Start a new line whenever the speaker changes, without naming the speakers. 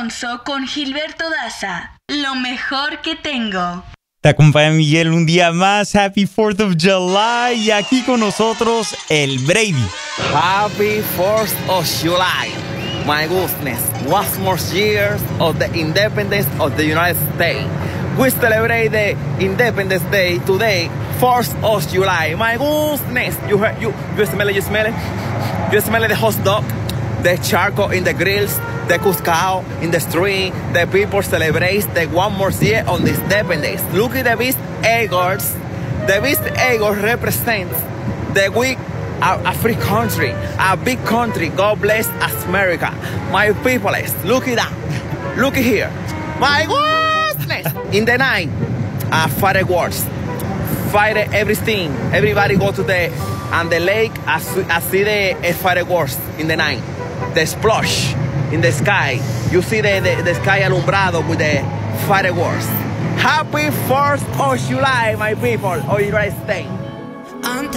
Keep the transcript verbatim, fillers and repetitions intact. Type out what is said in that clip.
Alonso con Gilberto Daza. Lo mejor que tengo.
Te acompaña Miguel un día más. Happy fourth of July. Y aquí con nosotros el Brady.
Happy fourth of July. My goodness, one more years of the independence of the United States. We celebrate the Independence Day today, fourth of July. My goodness, you heard, you, you smell it, you smell it? You smell the hot dog, the charcoal in the grills, the cuscao in the street. The people celebrate the one more year on this Independence. Look at the beast eagles. The beast eagle represents the weak, a, a free country, a big country. God bless us, America. My people, look at that. Look here. My goodness. In the night, uh, fireworks. Fire everything. Everybody go to the and the lake. I see, I see the uh, fireworks in the night. The splash in the sky. You see the, the, the sky alumbrado with the fireworks. Happy fourth of July, my people, of United States.